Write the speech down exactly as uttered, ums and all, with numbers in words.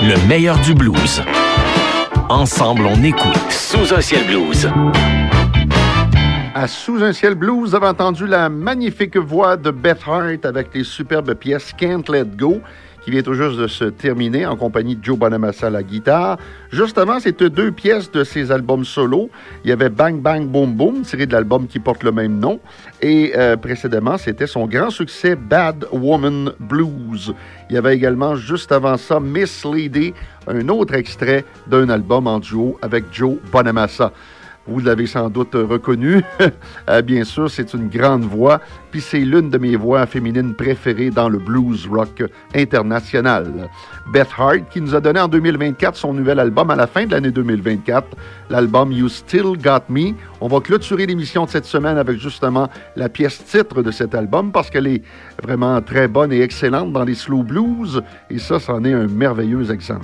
le meilleur du blues. Ensemble, on écoute Sous un ciel blues. À Sous un ciel blues, vous avez entendu la magnifique voix de Beth Hart avec les superbes pièces Can't Let Go, qui vient tout juste de se terminer en compagnie de Joe Bonamassa à la guitare. Juste avant, c'était deux pièces de ses albums solo. Il y avait Bang Bang Boom Boom, tiré de l'album qui porte le même nom. Et euh, précédemment, c'était son grand succès Bad Woman Blues. Il y avait également, juste avant ça, Miss Lady, un autre extrait d'un album en duo avec Joe Bonamassa. Vous l'avez sans doute reconnu. euh, bien sûr, c'est une grande voix, puis c'est l'une de mes voix féminines préférées dans le blues rock international. Beth Hart, qui nous a donné en deux mille vingt-quatre son nouvel album à la fin de l'année deux mille vingt-quatre, l'album You Still Got Me. On va clôturer l'émission de cette semaine avec justement la pièce titre de cet album, parce qu'elle est vraiment très bonne et excellente dans les slow blues, et ça, c'en est un merveilleux exemple.